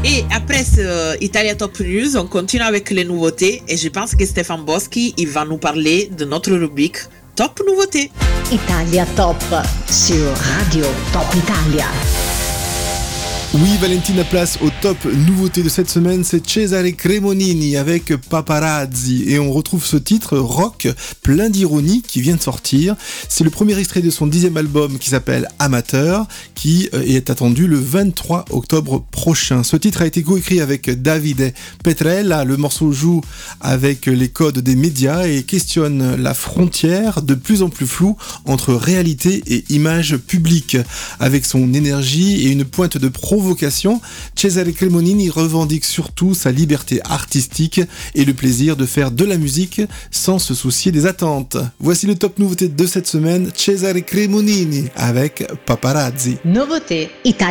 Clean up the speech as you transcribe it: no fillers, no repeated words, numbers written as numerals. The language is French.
Et après ce Italia Top News, on continue avec les nouveautés et je pense que Stéphane Boschi, il va nous parler de notre rubrique Top Nouveautés. Italia Top sur Radio Top Italia. Oui, Valentina, place au top nouveauté de cette semaine, c'est Cesare Cremonini avec Paparazzi. Et on retrouve ce titre rock plein d'ironie qui vient de sortir. C'est le premier extrait de son 10e album qui s'appelle Amateur, qui est attendu le 23 octobre prochain. Ce titre a été coécrit avec Davide Petrella. Le morceau joue avec les codes des médias et questionne la frontière de plus en plus floue entre réalité et image publique. Avec son énergie et une pointe de provocation, Cesare Cremonini revendique surtout sa liberté artistique et le plaisir de faire de la musique sans se soucier des attentes. Voici le top nouveauté de cette semaine, Cesare Cremonini avec Paparazzi. Nouveauté Italia.